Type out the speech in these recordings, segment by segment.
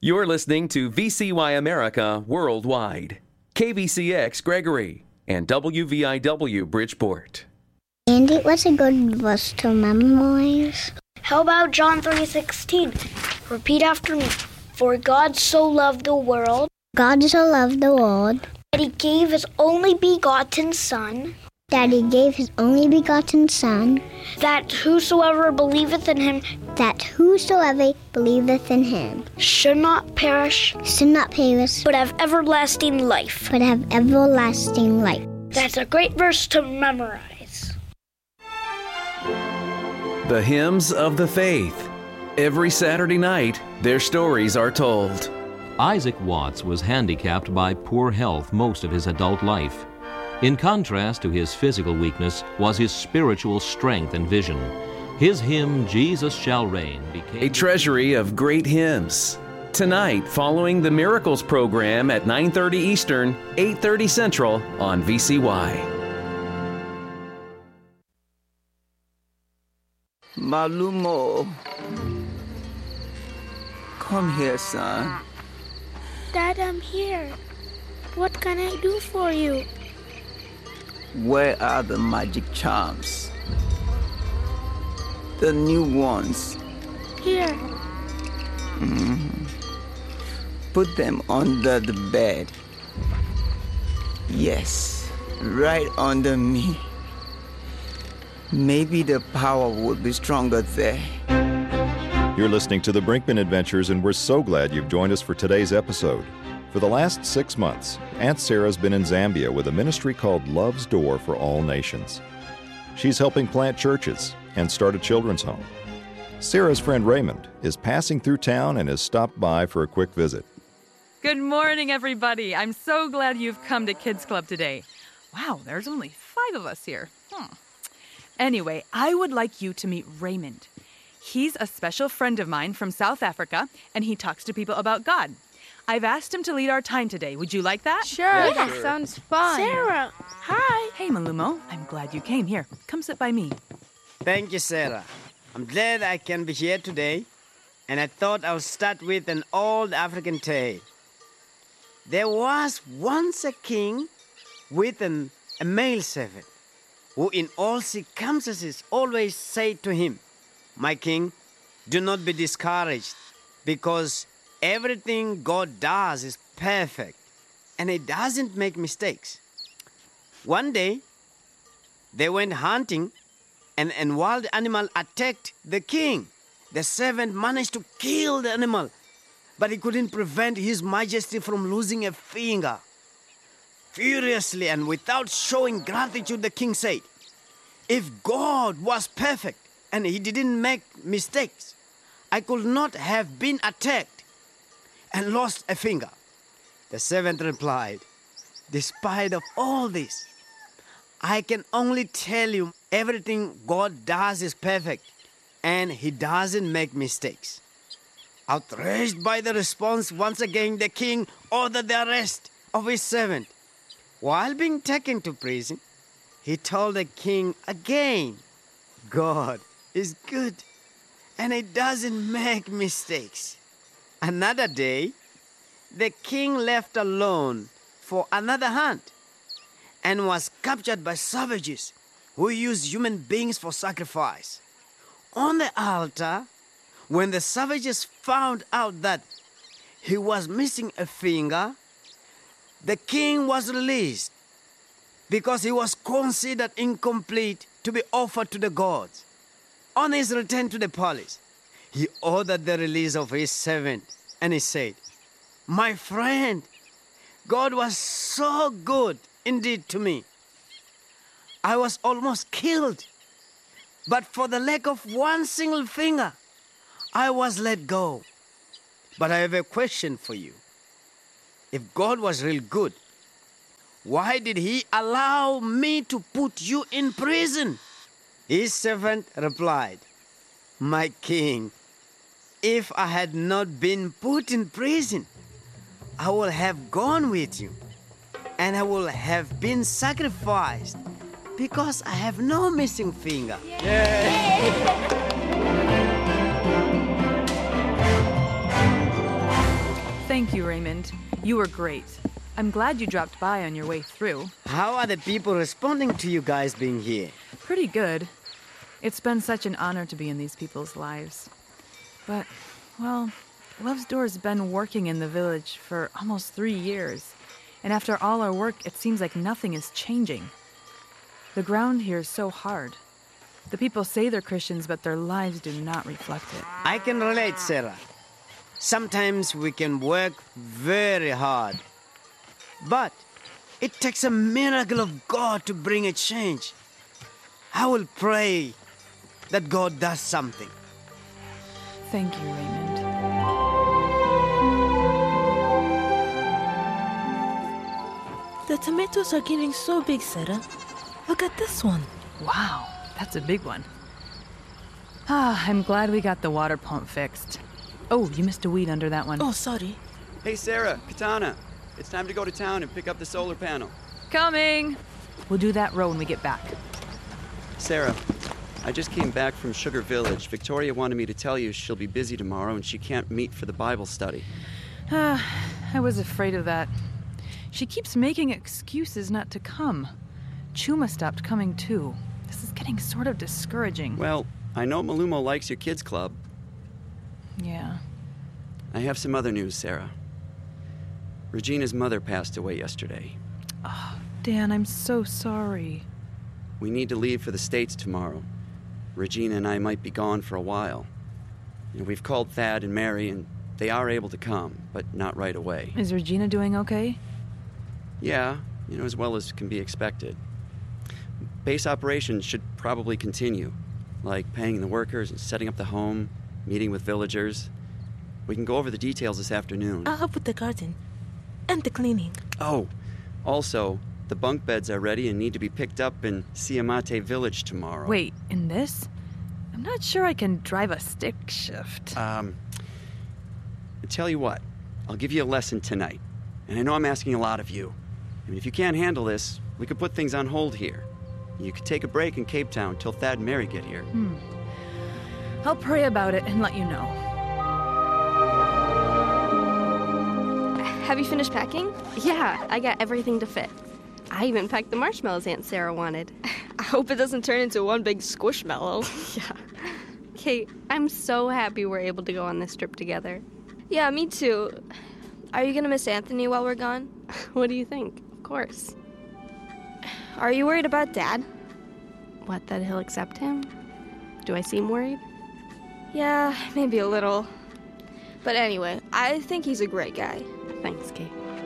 You're listening to VCY America Worldwide, KVCX Gregory, and WVIW Bridgeport. Andy, what's a good verse to memorize? How about John 3:16? Repeat after me. For God so loved the world. God so loved the world. That he gave his only begotten Son. That he gave his only begotten Son. That whosoever believeth in him. That whosoever believeth in him. Should not perish. Should not perish. But have everlasting life. But have everlasting life. That's a great verse to memorize. The Hymns of the Faith. Every Saturday night, their stories are told. Isaac Watts was handicapped by poor health most of his adult life. In contrast to his physical weakness was his spiritual strength and vision. His hymn, Jesus Shall Reign, became a treasury of great hymns. Tonight, following the Miracles program at 9:30 Eastern, 8:30 Central on VCY. Malumo. Come here, son. Dad, I'm here. What can I do for you? Where are the magic charms? The new ones. Here. Put them under the bed. Yes, right under me. Maybe the power would be stronger there. You're listening to the Brinkman Adventures, and we're so glad you've joined us for today's episode. For the last 6 months, Aunt Sarah's been in Zambia with a ministry called Love's Door for All Nations. She's helping plant churches and start a children's home. Sarah's friend Raymond is passing through town and has stopped by for a quick visit. Good morning, everybody. I'm so glad you've come to Kids Club today. Wow, there's only 5 of us here. Anyway, I would like you to meet Raymond. He's a special friend of mine from South Africa, and he talks to people about God. I've asked him to lead our time today. Would you like that? Sure, that sounds fun. Sarah, hi. Hey, Malumo. I'm glad you came. Here, come sit by me. Thank you, Sarah. I'm glad I can be here today, and I thought I would start with an old African tale. There was once a king with a male servant, who in all circumstances always said to him, "My king, do not be discouraged, because everything God does is perfect, and He doesn't make mistakes." One day, they went hunting, and a wild animal attacked the king. The servant managed to kill the animal, but he couldn't prevent His Majesty from losing a finger. Furiously and without showing gratitude, the king said, "If God was perfect and He didn't make mistakes, I could not have been attacked and lost a finger." The servant replied, "Despite of all this, I can only tell you everything God does is perfect and He doesn't make mistakes." Outraged by the response, once again the king ordered the arrest of his servant. While being taken to prison, he told the king again, "God is good and He doesn't make mistakes." Another day, the king left alone for another hunt and was captured by savages who used human beings for sacrifice. On the altar, when the savages found out that he was missing a finger, the king was released because he was considered incomplete to be offered to the gods. On his return to the palace, he ordered the release of his servant, and he said, "My friend, God was so good indeed to me. I was almost killed, but for the lack of one single finger, I was let go. But I have a question for you. If God was real good, why did He allow me to put you in prison?" His servant replied, "My king, if I had not been put in prison, I would have gone with you, and I will have been sacrificed because I have no missing finger." Thank you, Raymond. You were great. I'm glad you dropped by on your way through. How are the people responding to you guys being here? Pretty good. It's been such an honor to be in these people's lives. But, well, Love's Door's been working in the village for almost 3 years. And after all our work, it seems like nothing is changing. The ground here is so hard. The people say they're Christians, but their lives do not reflect it. I can relate, Sarah. Sometimes we can work very hard. But it takes a miracle of God to bring a change. I will pray that God does something. Thank you, Raymond. The tomatoes are getting so big, Sarah. Look at this one. Wow, that's a big one. I'm glad we got the water pump fixed. Oh, you missed a weed under that one. Oh, sorry. Hey, Sarah, Katana. It's time to go to town and pick up the solar panel. Coming! We'll do that row when we get back. Sarah, I just came back from Sugar Village. Victoria wanted me to tell you she'll be busy tomorrow and she can't meet for the Bible study. I was afraid of that. She keeps making excuses not to come. Chuma stopped coming too. This is getting sort of discouraging. Well, I know Malumo likes your kids' club. Yeah. I have some other news, Sarah. Regina's mother passed away yesterday. Oh, Dan, I'm so sorry. We need to leave for the States tomorrow. Regina and I might be gone for a while. We've called Thad and Mary, and they are able to come, but not right away. Is Regina doing okay? Yeah, as well as can be expected. Base operations should probably continue, like paying the workers and setting up the home, meeting with villagers. We can go over the details this afternoon. I'll help with the garden. And the cleaning. Oh, also, the bunk beds are ready and need to be picked up in Siamate Village tomorrow. Wait, in this? I'm not sure I can drive a stick shift. I tell you what, I'll give you a lesson tonight. And I know I'm asking a lot of you. If you can't handle this, we could put things on hold here. You could take a break in Cape Town till Thad and Mary get here. I'll pray about it and let you know. Have you finished packing? Yeah, I got everything to fit. I even packed the marshmallows Aunt Sarah wanted. I hope it doesn't turn into one big squishmallow. Yeah. Kate, I'm so happy we're able to go on this trip together. Yeah, me too. Are you gonna miss Anthony while we're gone? What do you think? Of course. Are you worried about Dad? What, that he'll accept him? Do I seem worried? Yeah, maybe a little. But anyway, I think he's a great guy. Thanks, Kate.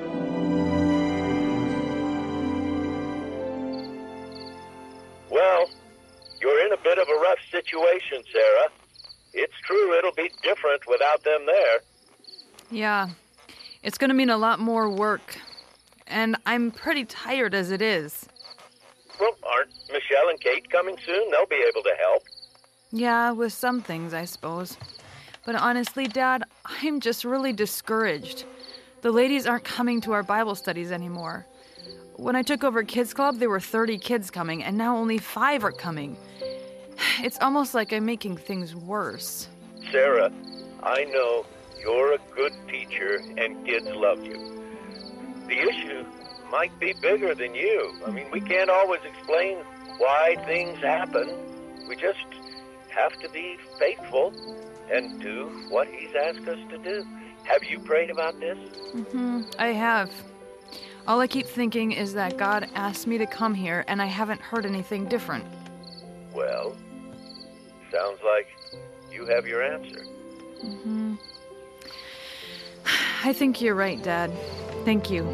Well, you're in a bit of a rough situation, Sarah. It's true it'll be different without them there. Yeah, it's gonna mean a lot more work. And I'm pretty tired as it is. Well, aren't Michelle and Kate coming soon? They'll be able to help. Yeah, with some things, I suppose. But honestly, Dad, I'm just really discouraged. The ladies aren't coming to our Bible studies anymore. When I took over Kids Club, there were 30 kids coming, and now only 5 are coming. It's almost like I'm making things worse. Sarah, I know you're a good teacher and kids love you. The issue might be bigger than you. We can't always explain why things happen. We just have to be faithful and do what he's asked us to do. Have you prayed about this? I have. All I keep thinking is that God asked me to come here, and I haven't heard anything different. Well, sounds like you have your answer. I think you're right, Dad. Thank you.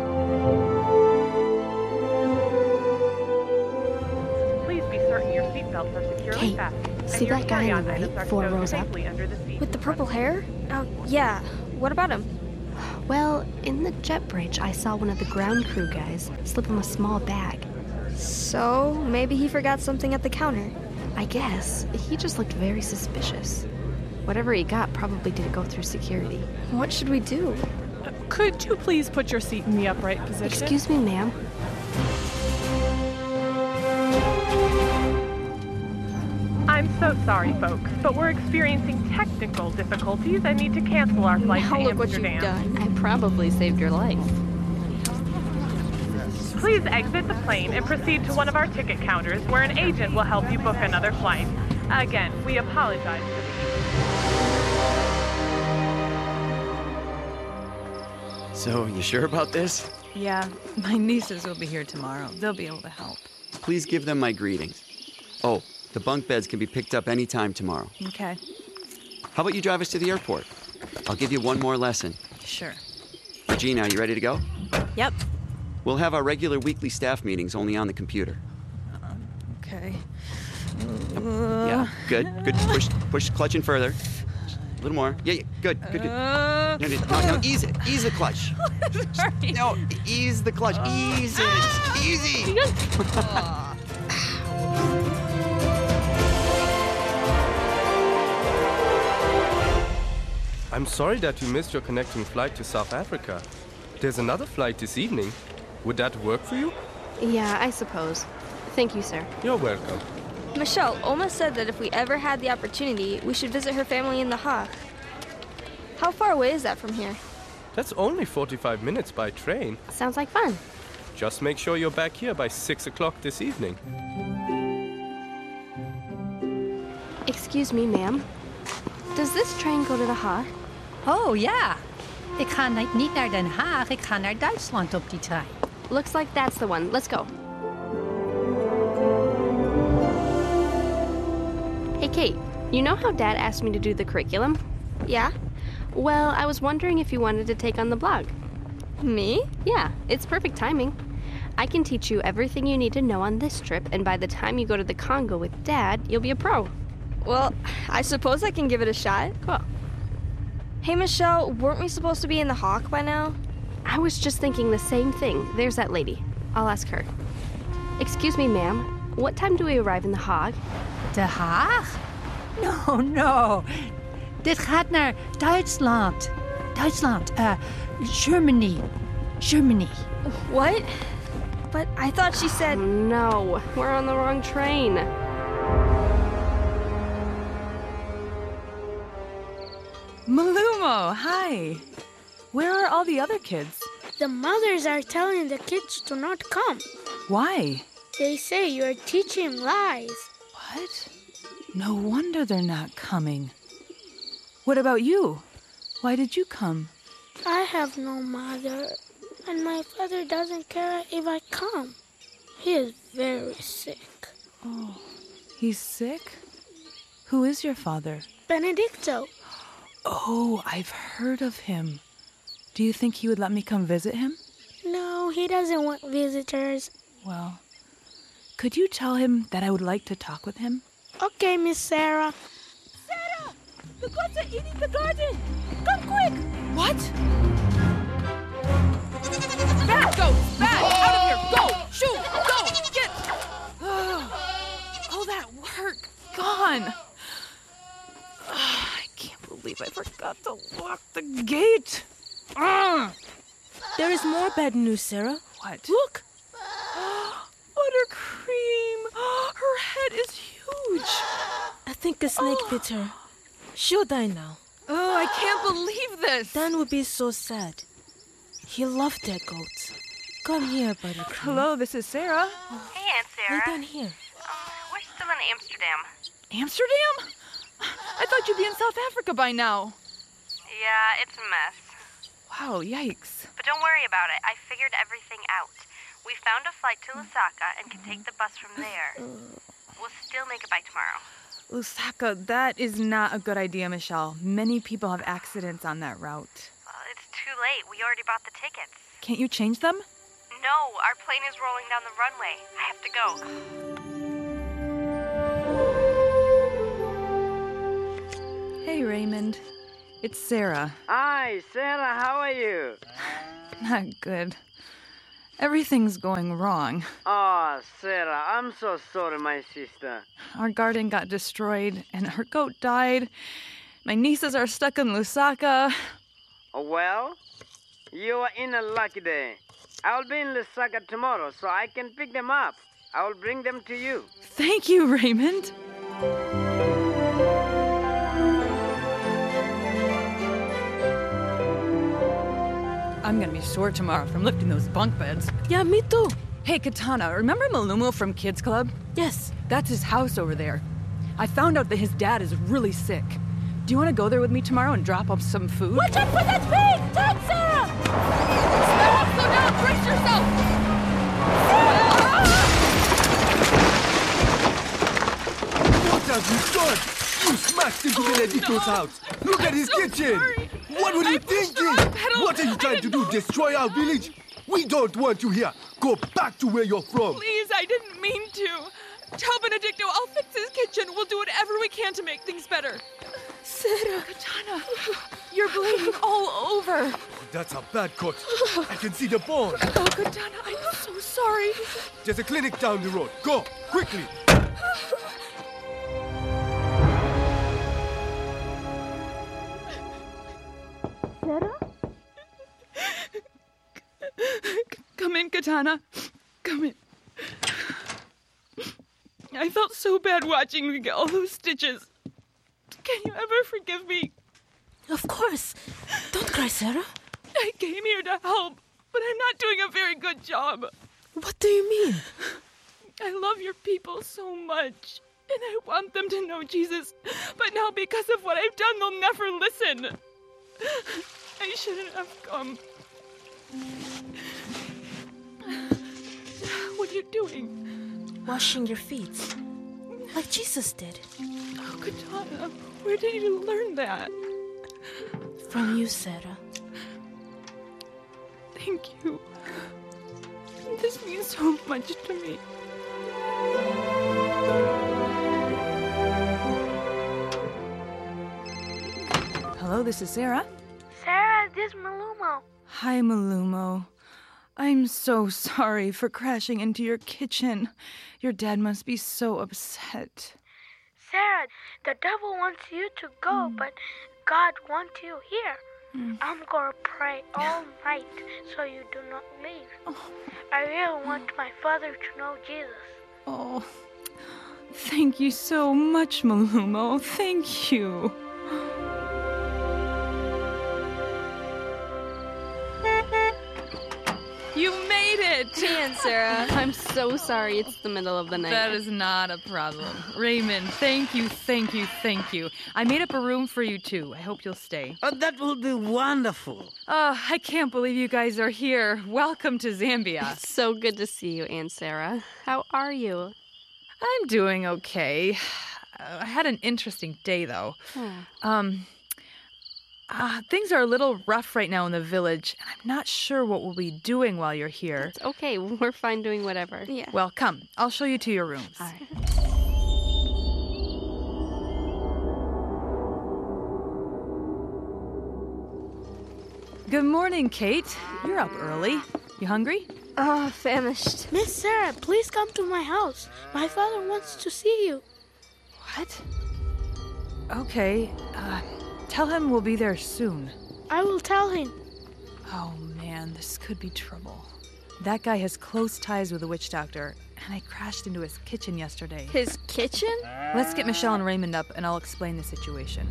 Please be certain your seatbelts are securely fastened. See that guy on the right, 4 rows up? With the purple hair? Oh, yeah. What about him? Well, in the jet bridge, I saw one of the ground crew guys slip him a small bag. So, maybe he forgot something at the counter. I guess. He just looked very suspicious. Whatever he got probably didn't go through security. What should we do? Could you please put your seat in the upright position? Excuse me, ma'am. I'm I'm so sorry, folks, but we're experiencing technical difficulties and need to cancel our flight to Look what you've Amsterdam. done. I probably saved your life. Please exit the plane and proceed to one of our ticket counters where an agent will help you book another flight. Again, we apologize for the... So, you sure about this? Yeah, my nieces will be here tomorrow. They'll be able to help. Please give them my greetings. Oh, the bunk beds can be picked up anytime tomorrow. Okay. How about you drive us to the airport? I'll give you one more lesson. Sure. Regina, you ready to go? Yep. We'll have our regular weekly staff meetings only on the computer. Okay. Yeah, good. Push clutch in further. A little more. Yeah, good. No, ease it. Ease the clutch. No, ease the clutch. Ease it. Easy. I'm sorry that you missed your connecting flight to South Africa. There's another flight this evening. Would that work for you? Yeah, I suppose. Thank you, sir. You're welcome. Michelle, Oma said that if we ever had the opportunity, we should visit her family in The Hague. How far away is that from here? That's only 45 minutes by train. Sounds like fun. Just make sure you're back here by 6 o'clock this evening. Excuse me, ma'am. Does this train go to The Hague? Oh, ja. Ik ga niet naar Den Haag, ik ga naar Duitsland op die trein. Looks like that's the one. Let's go. Hey, Kate, you know how Dad asked me to do the curriculum? Yeah? Well, I was wondering if you wanted to take on the blog. Me? Yeah, it's perfect timing. I can teach you everything you need to know on this trip, and by the time you go to the Congo with Dad, you'll be a pro. Well, I suppose I can give it a shot. Cool. Hey, Michelle, weren't we supposed to be in The Hague by now? I was just thinking the same thing. There's that lady. I'll ask her. Excuse me, ma'am. What time do we arrive in The Hague? De Haag? No. Dit gaat naar Duitsland. Germany. What? But I thought she said... No, we're on the wrong train. Malumo, hi. Where are all the other kids? The mothers are telling the kids to not come. Why? They say you're teaching lies. What? No wonder they're not coming. What about you? Why did you come? I have no mother, and my father doesn't care if I come. He is very sick. Oh, he's sick? Who is your father? Benedicto. Oh, I've heard of him. Do you think he would let me come visit him? No, he doesn't want visitors. Well, could you tell him that I would like to talk with him? Okay, Miss Sarah. Sarah! The goats are eating the garden! Come quick! What? Back! Go! Back! Out of here! Go! Shoot! Go! Get! All that work gone. I can't believe I forgot to lock the gate. There is more bad news, Sarah. What? Look! Buttercream! Her head is huge. I think a snake bit her. She'll die now. Oh, I can't believe this. Dan would be so sad. He loved that goat. Come here, Buttercream. Hello, this is Sarah. Hey, Aunt Sarah. Lay down here. We're still in Amsterdam. Amsterdam? I thought you'd be in South Africa by now. Yeah, it's a mess. Wow, yikes. But don't worry about it. I figured everything out. We found a flight to Lusaka and can take the bus from there. We'll still make it by tomorrow. Lusaka, that is not a good idea, Michelle. Many people have accidents on that route. Well, it's too late. We already bought the tickets. Can't you change them? No, our plane is rolling down the runway. I have to go. Hey, Raymond. It's Sarah. Hi, Sarah. How are you? Not good. Everything's going wrong. Oh, Sarah, I'm so sorry, my sister. Our garden got destroyed, and our goat died. My nieces are stuck in Lusaka. Well, you are in a lucky day. I'll be in Lusaka tomorrow, so I can pick them up. I will bring them to you. Thank you, Raymond. I'm gonna be sore tomorrow from lifting those bunk beds. Yeah, me too. Hey, Katana, remember Malumo from Kids Club? Yes. That's his house over there. I found out that his dad is really sick. Do you want to go there with me tomorrow and drop off some food? Watch out for that pig! Turn, Sarah! Slow down! Brace yourself! What have you done? You smashed into Benedicto's house. Look at his kitchen. Sorry. What were you thinking? What are you trying to do? Destroy our village? We don't want you here. Go back to where you're from. Please, I didn't mean to. Tell Benedicto I'll fix his kitchen. We'll do whatever we can to make things better. Sarah. Katana, you're bleeding all over. That's a bad cut. I can see the bone. Oh, Katana, I'm so sorry. There's a clinic down the road. Go, quickly. Sarah? Come in, Katana. Come in. I felt so bad watching you get all those stitches. Can you ever forgive me? Of course. Don't cry, Sarah. I came here to help, but I'm not doing a very good job. What do you mean? I love your people so much, and I want them to know Jesus. But now because of what I've done, they'll never listen. I shouldn't have come. What are you doing? Washing your feet. Like Jesus did. Oh, Katana, where did you learn that? From you, Sarah. Thank you. This means so much to me. Hello, this is Sarah. Sarah, this is Malumo. Hi, Malumo. I'm so sorry for crashing into your kitchen. Your dad must be so upset. Sarah, the devil wants you to go, but God wants you here. I'm going to pray all night so you do not leave. I really want my father to know Jesus. Oh, thank you so much, Malumo. Thank you. You made it! Dan, Sarah, I'm so sorry it's the middle of the night. That is not a problem. Raymond, thank you, thank you, thank you. I made up a room for you, too. I hope you'll stay. Oh, that will be wonderful. Oh, I can't believe you guys are here. Welcome to Zambia. It's so good to see you, Aunt Sarah. How are you? I'm doing okay. I had an interesting day, though. Things are a little rough right now in the village, and I'm not sure what we'll be doing while you're here. It's okay. We're fine doing whatever. Yeah. Well, come. I'll show you to your rooms. All right. Good morning, Kate. You're up early. You hungry? Oh, famished. Miss Sarah, please come to my house. My father wants to see you. What? Okay. Tell him we'll be there soon. I will tell him. Oh, man, this could be trouble. That guy has close ties with the witch doctor, and I crashed into his kitchen yesterday. His kitchen? Let's get Michelle and Raymond up, and I'll explain the situation.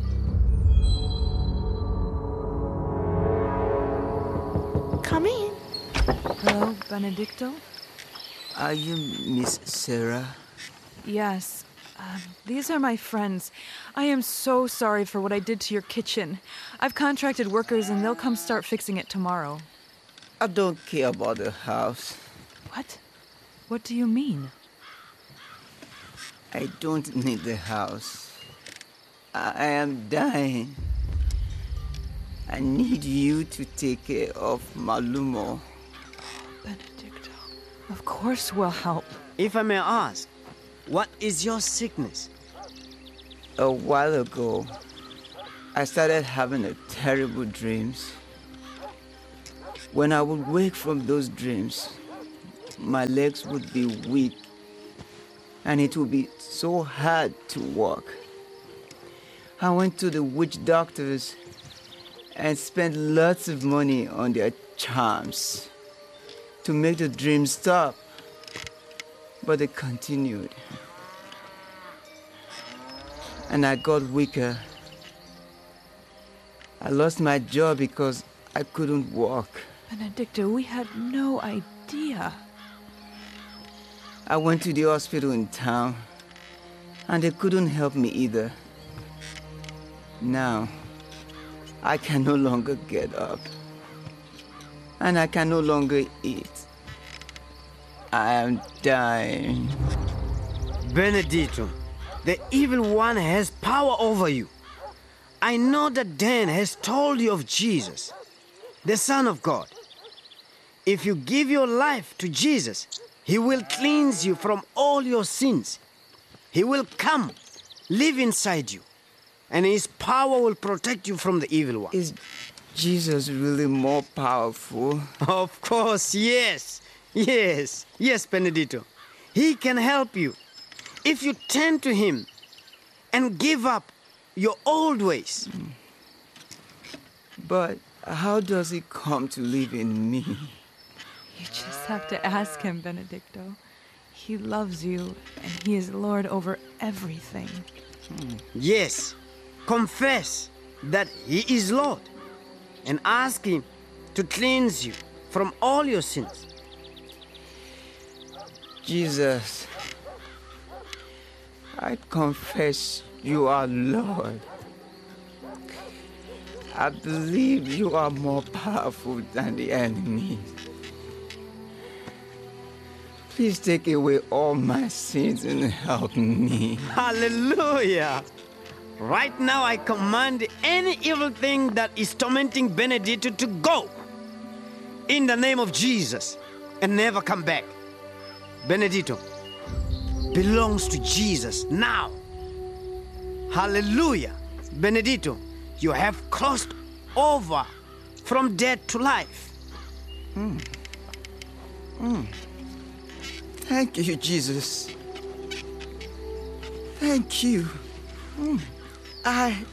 Come in. Hello, Benedicto? Are you Miss Sarah? Yes. These are my friends. I am so sorry for what I did to your kitchen. I've contracted workers, and they'll come start fixing it tomorrow. I don't care about the house. What? What do you mean? I don't need the house. I am dying. I need you to take care of Malumo. Benedicto. Of course we'll help. If I may ask, what is your sickness? A while ago, I started having terrible dreams. When I would wake from those dreams, my legs would be weak, and it would be so hard to walk. I went to the witch doctors and spent lots of money on their charms to make the dreams stop, but they continued. And I got weaker. I lost my job because I couldn't walk. Benedicto, we had no idea. I went to the hospital in town, and they couldn't help me either. Now, I can no longer get up, and I can no longer eat. I am dying. Benedito, the evil one has power over you. I know that Dan has told you of Jesus, the Son of God. If you give your life to Jesus, He will cleanse you from all your sins. He will come, live inside you, and His power will protect you from the evil one. Is Jesus really more powerful? Of course, yes. Yes, Benedito. He can help you if you turn to Him and give up your old ways. But how does He come to live in me? You just have to ask Him, Benedicto. He loves you, and He is Lord over everything. Yes, confess that He is Lord and ask Him to cleanse you from all your sins. Jesus, I confess you are Lord. I believe you are more powerful than the enemy. Please take away all my sins and help me. Hallelujah! Right now I command any evil thing that is tormenting Benedito to go in the name of Jesus and never come back. Benedito belongs to Jesus now. Hallelujah! Benedito, you have crossed over from death to life. Thank you, Jesus. Thank you. I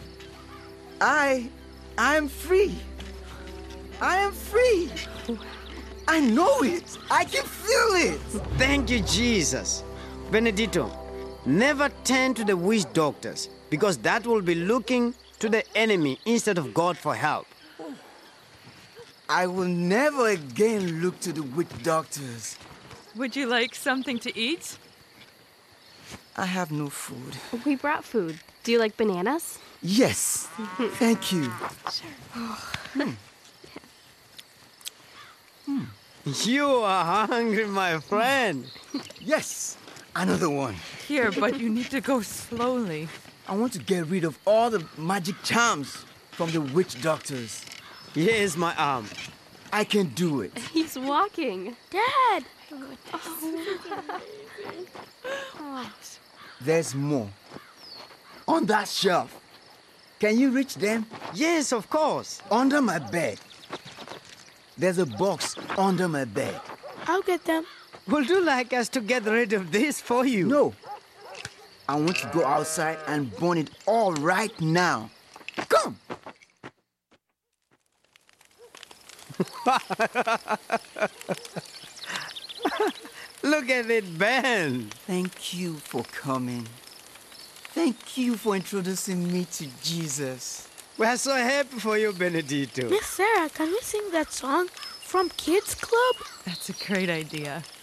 am free. I am free. I know it. I can feel it. Thank you, Jesus. Benedito, never turn to the witch doctors, because that will be looking to the enemy instead of God for help. I will never again look to the witch doctors. Would you like something to eat? I have no food. We brought food. Do you like bananas? Yes. Thank you. Sure. You are hungry, my friend. Yes. Another one. Here, but you need to go slowly. I want to get rid of all the magic charms from the witch doctors. Here's my arm. I can do it. He's walking. Dad! There's more. On that shelf. Can you reach them? Yes, of course. Under my bed. There's a box under my bed. I'll get them. Would you like us to get rid of this for you? No. I want to go outside and burn it all right now. Come! Look at it, Ben. Thank you for coming. Thank you for introducing me to Jesus. We're so happy for you, Benedito. Miss Sarah, can we sing that song from Kids Club? That's a great idea.